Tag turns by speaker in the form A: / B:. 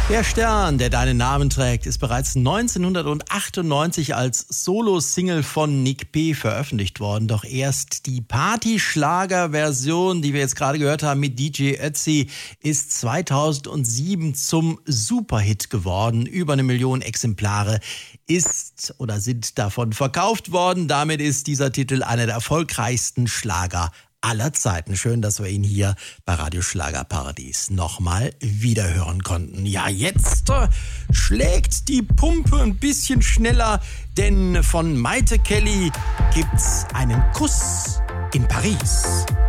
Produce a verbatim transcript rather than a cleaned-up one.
A: Der Stern, der deinen Namen trägt, ist bereits neunzehnhundertachtundneunzig als Solo-Single von Nick P. veröffentlicht worden. Doch erst die Partyschlager-Version, die wir jetzt gerade gehört haben mit D J Ötzi, ist zweitausendsieben zum Superhit geworden. Über eine Million Exemplare ist oder sind davon verkauft worden. Damit ist dieser Titel einer der erfolgreichsten Schlager aller Zeiten. Schön, dass wir ihn hier bei Radio Schlagerparadies nochmal wiederhören konnten. Ja, jetzt äh, schlägt die Pumpe ein bisschen schneller, denn von Maite Kelly gibt's einen Kuss in Paris.